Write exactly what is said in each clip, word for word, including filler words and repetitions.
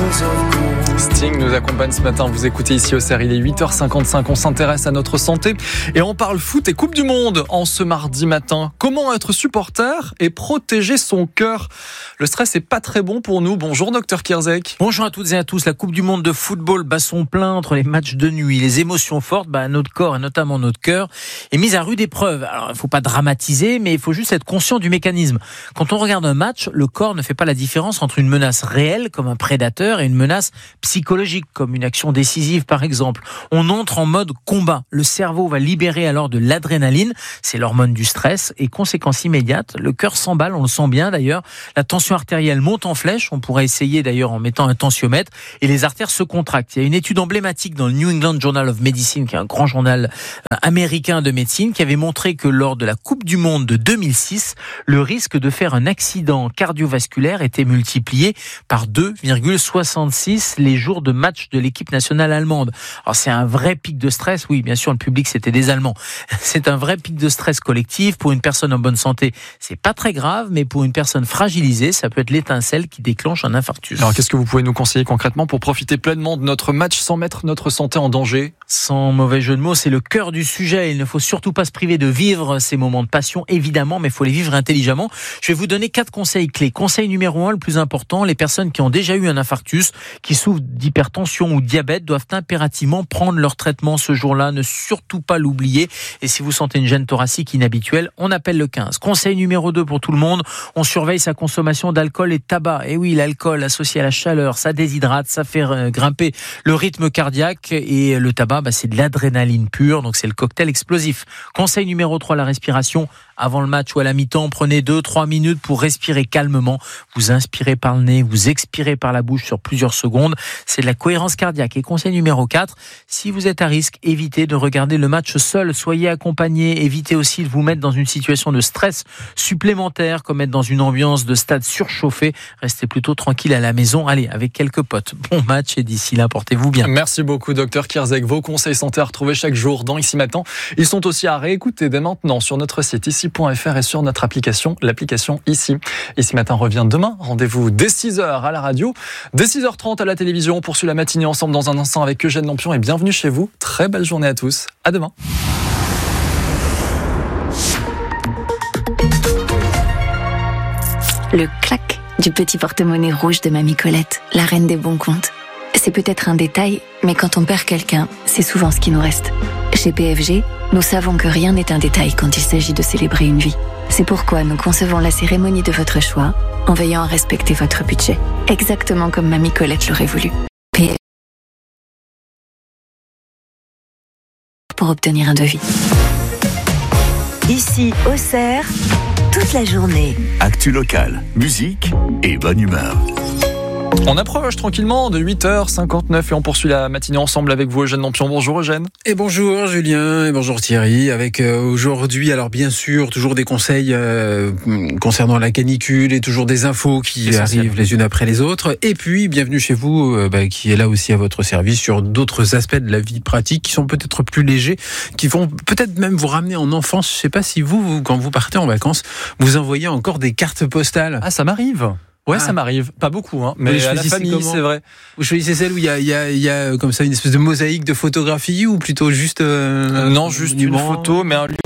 Sting nous accompagne ce matin, vous écoutez ici au C R, il est huit heures cinquante-cinq, on s'intéresse à notre santé et on parle foot et Coupe du Monde en ce mardi matin. Comment être supporter et protéger son cœur? Le stress n'est pas très bon pour nous. Bonjour docteur Kierzek. Bonjour à toutes et à tous. La Coupe du Monde de football bat son plein entre les matchs de nuit, les émotions fortes, bah, notre corps et notamment notre cœur est mis à rude épreuve. Alors il ne faut pas dramatiser, mais il faut juste être conscient du mécanisme. Quand on regarde un match, le corps ne fait pas la différence entre une menace réelle comme un prédateur et une menace psychologique comme une action décisive par exemple. On entre en mode combat. Le cerveau va libérer alors de l'adrénaline, c'est l'hormone du stress, et conséquence immédiate, le cœur s'emballe, on le sent bien d'ailleurs, la tension artérielle monte en flèche, on pourrait essayer d'ailleurs en mettant un tensiomètre, et les artères se contractent. Il y a une étude emblématique dans le New England Journal of Medicine, qui est un grand journal américain de médecine, qui avait montré que lors de la Coupe du Monde de deux mille six, le risque de faire un accident cardiovasculaire était multiplié par deux virgule soixante-six les jours de match de l'équipe nationale allemande. Alors c'est un vrai pic de stress, oui bien sûr le public c'était des Allemands, c'est un vrai pic de stress collectif. Pour une personne en bonne santé c'est pas très grave, mais pour une personne fragilisée ça peut être l'étincelle qui déclenche un infarctus. Alors qu'est-ce que vous pouvez nous conseiller concrètement pour profiter pleinement de notre match sans mettre notre santé en danger? Sans mauvais jeu de mots, c'est le cœur du sujet. Il ne faut surtout pas se priver de vivre ces moments de passion évidemment, mais il faut les vivre intelligemment. Je vais vous donner quatre conseils clés. Conseil numéro un, le plus important, les personnes qui ont déjà eu un infarctus, qui souffrent d'hypertension ou de diabète doivent impérativement prendre leur traitement ce jour-là, ne surtout pas l'oublier. Et si vous sentez une gêne thoracique inhabituelle, on appelle le quinze. Conseil numéro deux pour tout le monde, on surveille sa consommation d'alcool et de tabac. Et oui, l'alcool associé à la chaleur, ça déshydrate, ça fait grimper le rythme cardiaque, et le tabac, bah, c'est de l'adrénaline pure, donc c'est le cocktail explosif. Conseil numéro trois, la respiration. Avant le match ou à la mi-temps, prenez deux trois minutes pour respirer calmement. Vous inspirez par le nez, vous expirez par la bouche sur plusieurs secondes. C'est de la cohérence cardiaque. Et conseil numéro quatre, si vous êtes à risque, évitez de regarder le match seul. Soyez accompagné. Évitez aussi de vous mettre dans une situation de stress supplémentaire, comme être dans une ambiance de stade surchauffé. Restez plutôt tranquille à la maison. Allez, avec quelques potes. Bon match et d'ici là, portez-vous bien. Merci beaucoup, docteur Kierzek. Vos conseils santé à retrouver chaque jour dans Ici Matin. Ils sont aussi à réécouter dès maintenant sur notre site ici point f r et sur notre application, l'application Ici. Ici Matin revient demain. Rendez-vous dès six heures à la radio, dès six heures trente à la télévision. On poursuit la matinée ensemble dans un instant avec Eugène Lampion et bienvenue chez vous. Très belle journée à tous. À demain. Le clac du petit porte-monnaie rouge de Mamie Colette, la reine des bons comptes. C'est peut-être un détail, mais quand on perd quelqu'un, c'est souvent ce qui nous reste. Chez P F G, nous savons que rien n'est un détail quand il s'agit de célébrer une vie. C'est pourquoi nous concevons la cérémonie de votre choix en veillant à respecter votre budget, exactement comme Mamie Colette l'aurait voulu. P F G pour obtenir un devis. Ici, Auxerre, toute la journée. Actu locale, musique et bonne humeur. On approche tranquillement de huit heures cinquante-neuf et on poursuit la matinée ensemble avec vous, Eugène Lampion. Bonjour Eugène. Et bonjour Julien, et bonjour Thierry. Avec euh, aujourd'hui, alors bien sûr, toujours des conseils euh, concernant la canicule et toujours des infos qui arrivent les unes après les autres. Et puis, bienvenue chez vous, euh, bah, qui est là aussi à votre service sur d'autres aspects de la vie pratique qui sont peut-être plus légers, qui vont peut-être même vous ramener en enfance. Je sais pas si vous, vous, quand vous partez en vacances, vous envoyez encore des cartes postales. Ah, ça m'arrive. Ouais, ah. ça m'arrive. Pas beaucoup, hein. Mais à la famille, c'est vrai. Vous choisissez celle où il y a, il y a, il y a comme ça une espèce de mosaïque de photographie ou plutôt juste euh, non, juste monument. Une photo, mais un lieu.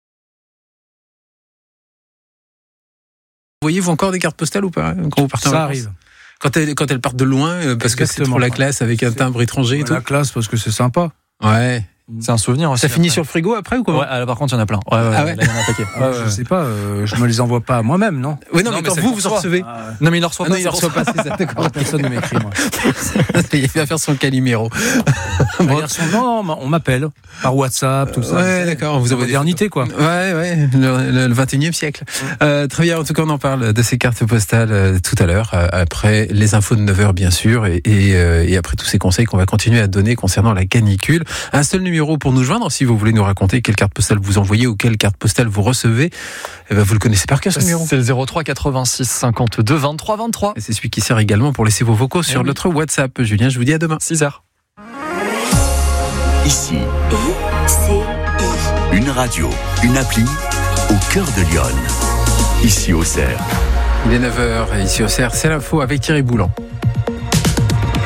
Voyez-vous encore des cartes postales ou pas quand vous partez en vacances ? Ça arrive. Quand elles, quand elles partent de loin, parce Exactement. que c'est trop la classe avec un timbre étranger et tout. La classe parce que c'est sympa. Ouais. C'est un souvenir aussi. Ça finit après. sur le frigo après ou quoi ? Ouais, alors par contre, il y en a plein. Ouais, ouais, ah ouais. Là, il y en a un paquet. Ouais, ouais. Je sais pas, euh, je me les envoie pas à moi-même, non ? Oui, non, non, mais, mais quand vous, vous en recevez. Ah, non, mais il ne reçoit ah, pas. Non, il ne reçoit pas, c'est ça. D'accord. Personne ne m'écrit, moi. Il va faire son Calimero. Bon. Non, non, on m'appelle par WhatsApp, tout ça. Ouais, d'accord. Vous avez modernité, quoi. Ouais, ouais. Le, le, le vingt et unième siècle. Euh, très bien. En tout cas, on en parle de ces cartes postales euh, tout à l'heure, euh, après les infos de neuf heures, bien sûr, et, et, euh, et après tous ces conseils qu'on va continuer à donner concernant la canicule. Un seul numéro pour nous joindre si vous voulez nous raconter quelle carte postale vous envoyez ou quelle carte postale vous recevez. Eh ben, vous le connaissez par cœur, ce numéro ? C'est le zéro trois quatre-vingt-six cinquante-deux vingt-trois vingt-trois. Et c'est celui qui sert également pour laisser vos vocaux sur oui. notre WhatsApp. Julien, je vous dis à demain. six heures. Ici. I C I. Une radio, une appli au cœur de Lyon. Ici au Cerf. Il est neuf heures et ici au Cerf, c'est l'info avec Thierry Boulan.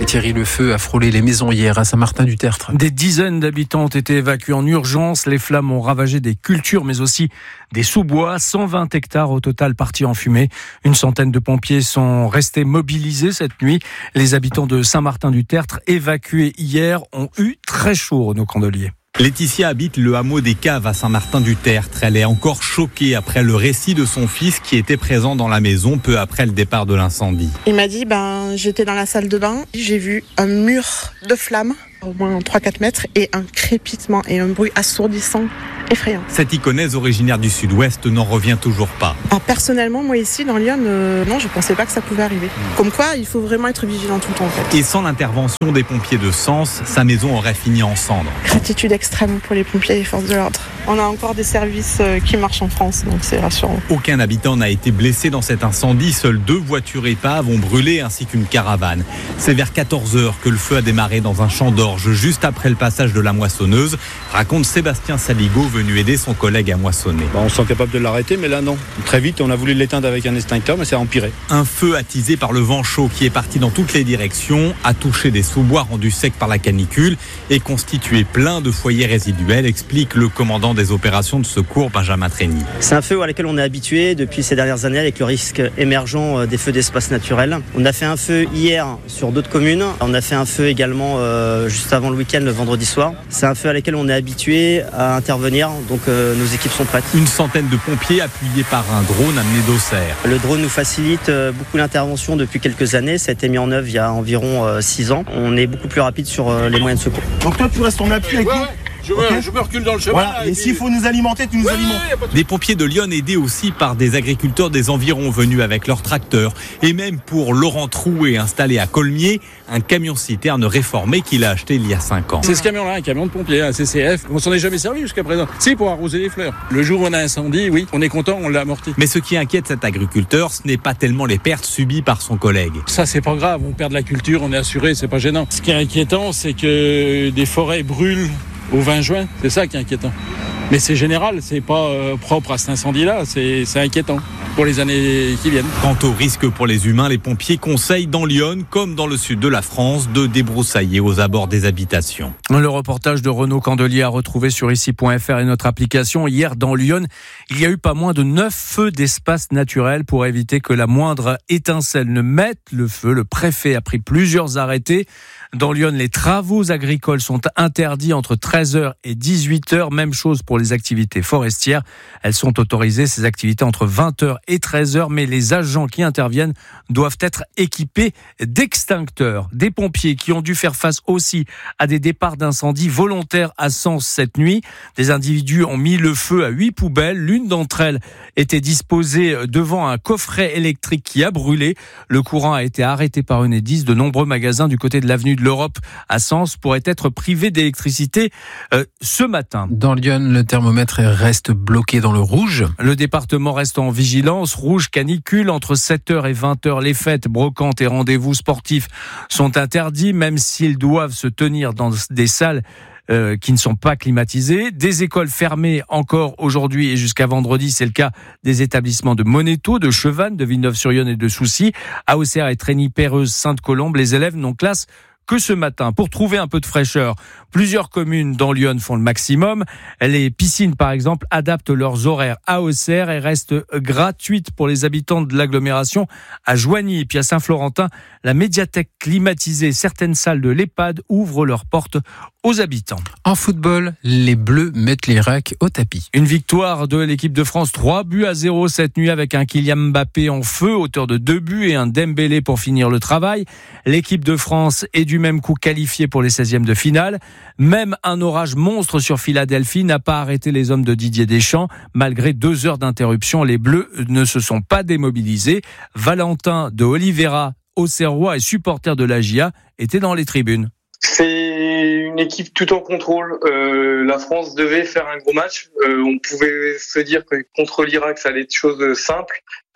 Thierry, le feu a frôlé les maisons hier à Saint-Martin-du-Tertre. Des dizaines d'habitants ont été évacués en urgence. Les flammes ont ravagé des cultures, mais aussi des sous-bois. cent vingt hectares au total partis en fumée. Une centaine de pompiers sont restés mobilisés cette nuit. Les habitants de Saint-Martin-du-Tertre, évacués hier, ont eu très chaud, Renaud Candelier. Laetitia habite le hameau des Caves à Saint-Martin-du-Tertre. Elle est encore choquée après le récit de son fils qui était présent dans la maison peu après le départ de l'incendie. Il m'a dit, ben, j'étais dans la salle de bain, j'ai vu un mur de flammes, au moins trois à quatre mètres, et un crépitement et un bruit assourdissant, effrayant. Cette Iconaise originaire du sud-ouest n'en revient toujours pas. Alors, personnellement, moi ici, dans Lyon, euh, non, je pensais pas que ça pouvait arriver. Comme quoi, il faut vraiment être vigilant tout le temps, en fait. Et sans l'intervention des pompiers de Sens, sa maison aurait fini en cendres. Gratitude extrême pour les pompiers et les forces de l'ordre. On a encore des services qui marchent en France, donc c'est rassurant. Aucun habitant n'a été blessé dans cet incendie. Seules deux voitures épaves ont brûlé ainsi qu'une caravane. C'est vers quatorze heures que le feu a démarré dans un champ d'orge juste après le passage de la moissonneuse, raconte Sébastien Saligo, venu aider son collègue à moissonner. Bah, on se sent capable de l'arrêter, mais là non. Très vite, on a voulu l'éteindre avec un extincteur, mais ça a empiré. Un feu attisé par le vent chaud qui est parti dans toutes les directions, a touché des sous-bois rendus secs par la canicule et constitué plein de foyers résiduels, explique le commandant des opérations de secours Benjamin Trény. C'est un feu à laquelle on est habitué depuis ces dernières années avec le risque émergent des feux d'espace naturel. On a fait un feu hier sur d'autres communes. On a fait un feu également euh, juste avant le week-end, le vendredi soir. C'est un feu à laquelle on est habitué à intervenir, donc euh, nos équipes sont prêtes. Une centaine de pompiers appuyés par un drone amené d'Auxerre. Le drone nous facilite euh, beaucoup l'intervention depuis quelques années. Ça a été mis en œuvre il y a environ euh, six ans. On est beaucoup plus rapide sur euh, les moyens de secours. Donc toi tu restes en appui avec nous. Ouais, ouais. Je, me, okay. je me recule dans le chemin. Voilà. Et, et s'il faut nous alimenter, tu nous ouais, alimentes. Ouais, des pompiers de Lyon aidés aussi par des agriculteurs des environs venus avec leurs tracteurs. Et même pour Laurent Troué, installé à Colmiers, un camion-citerne réformé qu'il a acheté il y a cinq ans. C'est ce camion-là, un camion de pompier, un C C F. On s'en est jamais servi jusqu'à présent. Si, pour arroser les fleurs. Le jour où on a incendie, oui, on est content, on l'a amorti. Mais ce qui inquiète cet agriculteur, ce n'est pas tellement les pertes subies par son collègue. Ça, c'est pas grave. On perd de la culture, on est assuré, c'est pas gênant. Ce qui est inquiétant, c'est que des forêts brûlent au vingt juin, c'est ça qui est inquiétant. Mais c'est général, c'est pas euh, propre à cet incendie-là, c'est, c'est inquiétant pour les années qui viennent. Quant au risque pour les humains, les pompiers conseillent dans Lyon, comme dans le sud de la France, de débroussailler aux abords des habitations. Le reportage de Renaud Candelier à retrouver sur ici point f r et notre application. Hier, dans Lyon, il y a eu pas moins de neuf feux d'espace naturel pour éviter que la moindre étincelle ne mette le feu. Le préfet a pris plusieurs arrêtés. Dans Lyon, les travaux agricoles sont interdits entre treize heures et dix-huit heures. Même chose pour les activités forestières. Elles sont autorisées, ces activités, entre vingt heures et treize heures. Mais les agents qui interviennent doivent être équipés d'extincteurs. Des pompiers qui ont dû faire face aussi à des départs d'incendie volontaires à Sens cette nuit. Des individus ont mis le feu à huit poubelles. L'une d'entre elles était disposée devant un coffret électrique qui a brûlé. Le courant a été arrêté par Enedis. De nombreux magasins du côté de l'avenue de l'Europe à Sens pourraient être privés d'électricité euh, ce matin. Dans Lyon, le thermomètre reste bloqué dans le rouge. Le département reste en vigilance. Rouge canicule entre sept heures et vingt heures. Les fêtes, brocantes et rendez-vous sportifs sont interdits, même s'ils doivent se tenir dans des salles Euh, qui ne sont pas climatisées. Des écoles fermées encore aujourd'hui et jusqu'à vendredi. C'est le cas des établissements de Monéto, de Chevannes, de Villeneuve-sur-Yonne et de Soucy. À Auxerre et Trény-Perreuse, Sainte-Colombe, les élèves n'ont classe que ce matin. Pour trouver un peu de fraîcheur, plusieurs communes dans Lyon font le maximum. Les piscines, par exemple, adaptent leurs horaires à Auxerre et restent gratuites pour les habitants de l'agglomération. À Joigny et puis à Saint-Florentin, la médiathèque climatisée, certaines salles de l'EHPAD ouvrent leurs portes aux habitants. En football, les Bleus mettent l'Irak au tapis. Une victoire de l'équipe de France, trois buts à zéro cette nuit avec un Kylian Mbappé en feu, auteur de deux buts et un Dembélé pour finir le travail. L'équipe de France est du même coup qualifiée pour les seizièmes de finale. Même un orage monstre sur Philadelphie n'a pas arrêté les hommes de Didier Deschamps. Malgré deux heures d'interruption, les Bleus ne se sont pas démobilisés. Valentin de Oliveira, auxerrois et supporter de l'A J A, était dans les tribunes. C'est une équipe tout en contrôle. Euh, la France devait faire un gros match. Euh, on pouvait se dire que contre l'Irak, ça allait être chose simple.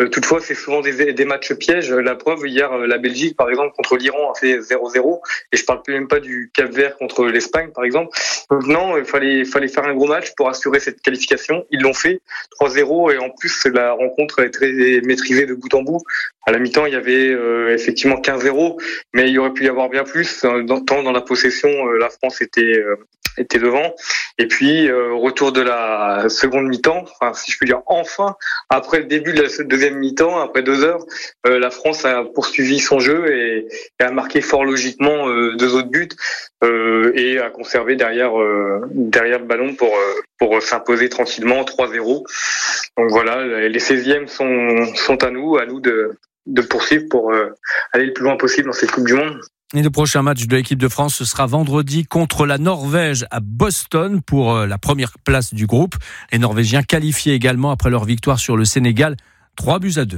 Euh, toutefois, c'est souvent des, des matchs pièges. La preuve, hier, la Belgique, par exemple, contre l'Iran a fait zéro zéro. Et je parle même pas du Cap-Vert contre l'Espagne, par exemple. Donc non, il fallait, fallait faire un gros match pour assurer cette qualification. Ils l'ont fait, trois zéro. Et en plus, la rencontre est très maîtrisée de bout en bout. À la mi-temps, il y avait euh, effectivement quinze zéro, mais il y aurait pu y avoir bien plus. Dans, tant dans la possession, euh, la France était euh, était devant. Et puis, euh, au retour de la seconde mi-temps, enfin, si je peux dire enfin, après le début de la deuxième mi-temps, après deux heures, euh, la France a poursuivi son jeu et, et a marqué fort logiquement euh, deux autres buts euh, et a conservé derrière euh, derrière le ballon pour euh, pour s'imposer tranquillement trois zéro. Donc voilà, les seizièmes sont sont à nous, à nous de de poursuivre pour euh, aller le plus loin possible dans cette Coupe du Monde. Et le prochain match de l'équipe de France, ce sera vendredi contre la Norvège à Boston pour la première place du groupe. Les Norvégiens qualifiés également après leur victoire sur le Sénégal, trois buts à deux.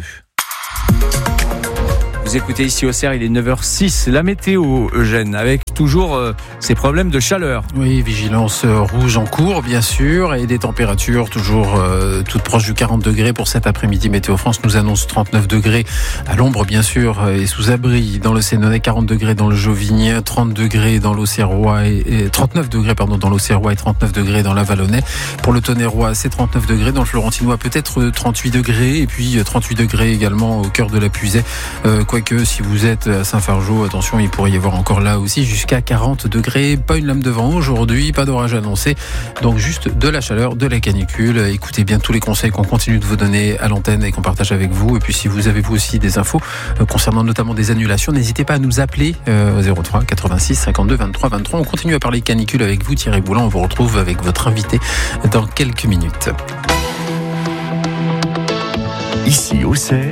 Vous écoutez ici au C E R, il est neuf heures six. La météo, Eugène, avec toujours euh, ces problèmes de chaleur. Oui, vigilance rouge en cours, bien sûr, et des températures toujours euh, toutes proches du quarante degrés pour cet après-midi. Météo France nous annonce trente-neuf degrés à l'ombre, bien sûr, et sous abri dans le Sénonais, quarante degrés dans le Jauvignien, trente degrés dans l'Auxerrois et, et trente-neuf degrés pardon dans l'Auxerrois et trente-neuf degrés dans la Vallonnais. Pour le Tonnerrois, c'est trente-neuf degrés, dans le Florentinois peut-être trente-huit degrés, et puis trente-huit degrés également au cœur de la Puisaye. Euh, Quoique, si vous êtes à Saint-Fargeau, attention, il pourrait y avoir encore là aussi jusqu'à quarante degrés. Pas une lame de vent aujourd'hui, pas d'orage annoncé. Donc juste de la chaleur, de la canicule. Écoutez bien tous les conseils qu'on continue de vous donner à l'antenne et qu'on partage avec vous. Et puis si vous avez vous aussi des infos concernant notamment des annulations, n'hésitez pas à nous appeler euh, zéro trois quatre-vingt-six cinquante-deux vingt-trois vingt-trois. On continue à parler canicule avec vous, Thierry Boulan. On vous retrouve avec votre invité dans quelques minutes. Ici au C E R,